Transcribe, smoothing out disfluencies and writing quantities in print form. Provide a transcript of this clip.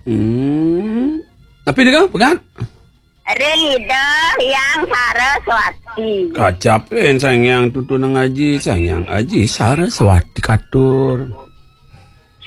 Tapi dia pegang. Rida yang Saraswati. Kacapen sayang tutu nang Aji, sayang Aji Saraswati katur.